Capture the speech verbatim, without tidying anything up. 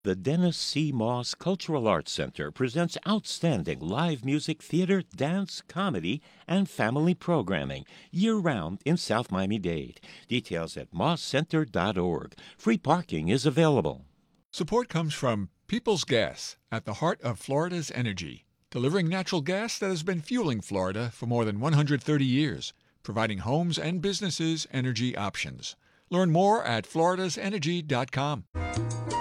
The Dennis C. Moss Cultural Arts Center presents outstanding live music, theater, dance, comedy, and family programming year-round in South Miami-Dade. Details at moss center dot org. Free parking is available. Support comes from Peoples Gas, at the heart of Florida's energy, delivering natural gas that has been fueling Florida for more than one hundred thirty years, providing homes and businesses energy options. Learn more at floridas energy dot com.